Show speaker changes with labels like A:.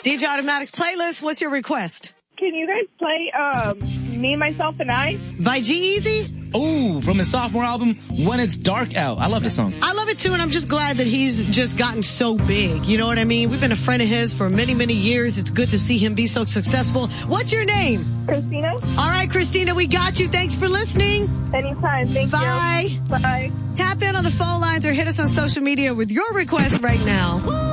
A: DJ Automatic's playlist, what's your request?
B: Can you guys play Me, Myself, and I?
A: By G-Eazy?
C: Ooh, from his sophomore album, When It's Dark Out. I love this song.
A: I love it too, and I'm just glad that he's just gotten so big. You know what I mean? We've been a friend of his for many, many years. It's good to see him be so successful. What's your name?
B: Christina.
A: All right, Christina, we got you. Thanks for listening.
B: Anytime. Thank
A: Bye.
B: you. Bye.
A: Tap in on the phone lines or hit us on social media with your request right now.